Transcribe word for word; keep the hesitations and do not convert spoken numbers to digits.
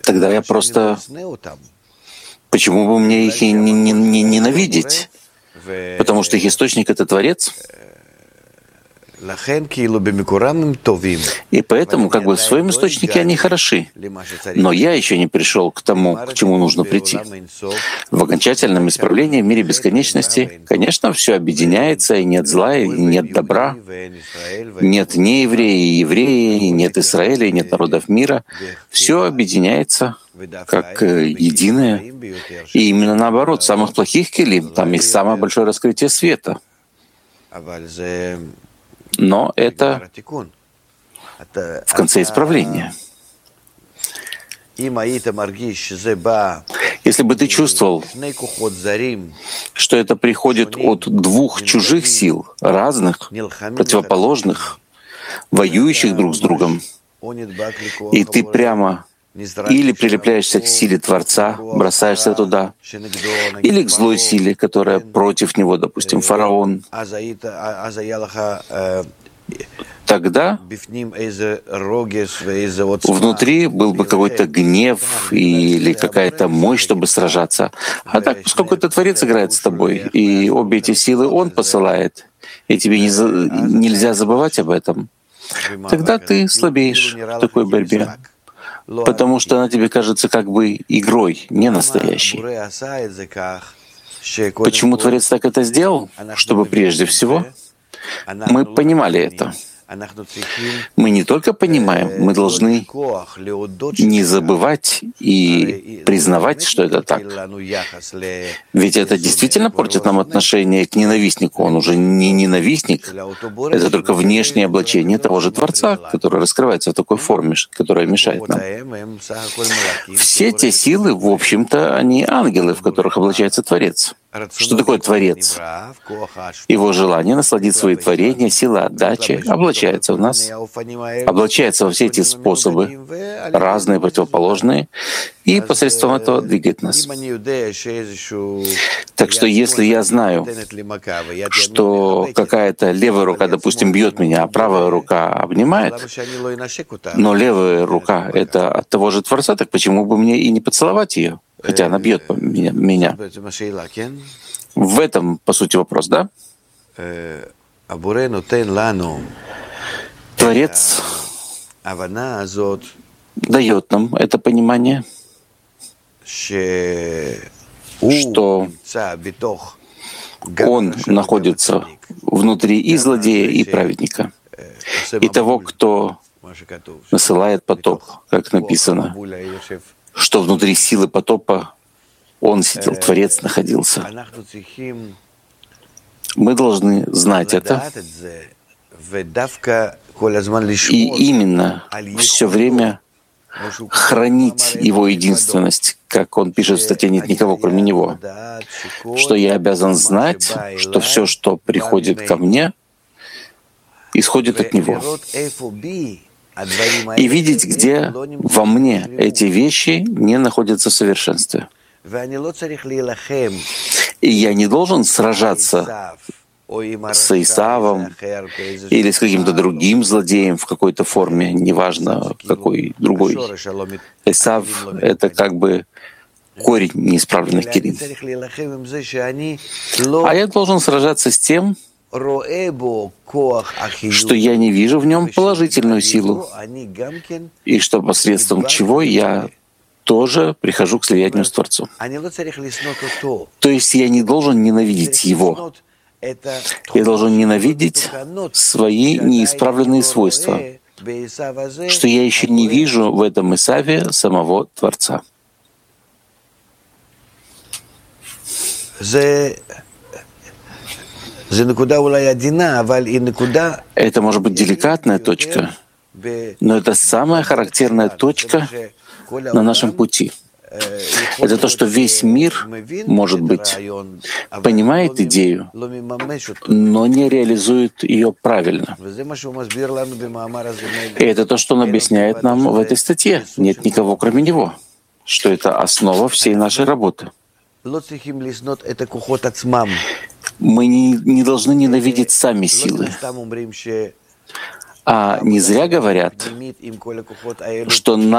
Тогда я просто... Почему бы мне их и не, не, не ненавидеть? Потому что их источник — это Творец. И поэтому, как бы в своем источнике они хороши. Но я еще не пришел к тому, к чему нужно прийти. В окончательном исправлении в мире бесконечности, конечно, все объединяется, и нет зла, и нет добра, нет ни евреи, и евреи, и нет Израиля, и нет народов мира. Все объединяется как единое. И именно наоборот, в самых плохих келим там есть самое большое раскрытие света. Но это в конце исправления. Если бы ты чувствовал, что это приходит от двух чужих сил, разных, противоположных, воюющих друг с другом, и ты прямо или прилепляешься к силе Творца, бросаешься туда, или к злой силе, которая против него, допустим, фараон, тогда внутри был бы какой-то гнев или какая-то мощь, чтобы сражаться. А так, поскольку это Творец играет с тобой, и обе эти силы Он посылает, и тебе не за... нельзя забывать об этом, тогда ты слабеешь в такой борьбе. Потому что она тебе кажется как бы игрой, не настоящей. Почему Творец так это сделал? Чтобы прежде всего мы понимали это. Мы не только понимаем, мы должны не забывать и признавать, что это так. Ведь это действительно портит нам отношение к ненавистнику. Он уже не ненавистник, это только внешнее облачение того же Творца, который раскрывается в такой форме, которая мешает нам. Все те силы, в общем-то, они ангелы, в которых облачается Творец. Что такое Творец? Его желание насладить свои творения, сила отдачи облачается в нас, облачается во все эти способы, разные, противоположные, и посредством этого двигает нас. Так что если я знаю, что какая-то левая рука, допустим, бьет меня, а правая рука обнимает, но левая рука — это от того же Творца, так почему бы мне и не поцеловать ее? Хотя она бьет меня. В этом, по сути, вопрос, да? Творец дает нам это понимание, что Он находится внутри и злодея, и праведника, и того, кто насылает потоп, как написано, что внутри силы потопа Он сидел, Творец находился. Мы должны знать это, и именно все время хранить Его единственность, как Он пишет в статье «Нет никого, кроме Него», что я обязан знать, что все, что приходит ко мне, исходит от Него. И видеть, где во мне эти вещи не находятся в совершенстве. И я не должен сражаться с Исавом или с каким-то другим злодеем в какой-то форме, неважно какой другой. Исав — это как бы корень неисправленных келим. А я должен сражаться с тем, что я не вижу в нем положительную силу, и что посредством чего я тоже прихожу к слиянию с Творцом. То есть я не должен ненавидеть его, я должен ненавидеть свои неисправленные свойства, что я еще не вижу в этом Исаве самого Творца. Это может быть деликатная точка, но это самая характерная точка на нашем пути. Это то, что весь мир, может быть, понимает идею, но не реализует ее правильно. И это то, что он объясняет нам в этой статье. Нет никого, кроме него, что это основа всей нашей работы. Мы не, не должны ненавидеть сами силы. А не зря говорят, что